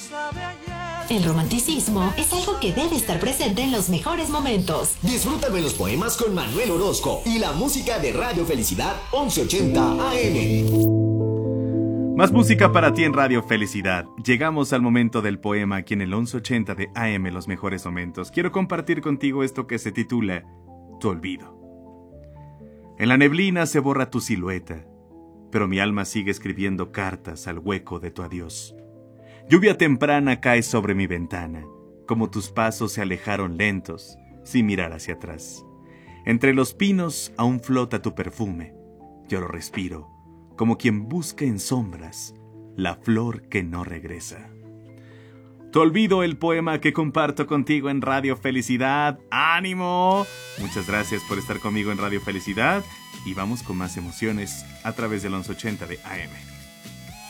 El romanticismo es algo que debe estar presente en los mejores momentos. Disfruta de los poemas con Manuel Orozco y la música de Radio Felicidad 1180 AM. Más música para ti en Radio Felicidad. Llegamos al momento del poema aquí en el 1180 de AM, los mejores momentos. Quiero compartir contigo esto que se titula Tu olvido. En la neblina se borra tu silueta, pero mi alma sigue escribiendo cartas al hueco de tu adiós. Lluvia temprana cae sobre mi ventana, como tus pasos se alejaron lentos, sin mirar hacia atrás. Entre los pinos aún flota tu perfume. Yo lo respiro, como quien busca en sombras la flor que no regresa. Te olvido, el poema que comparto contigo en Radio Felicidad. ¡Ánimo! Muchas gracias por estar conmigo en Radio Felicidad y vamos con más emociones a través del 1180 de AM.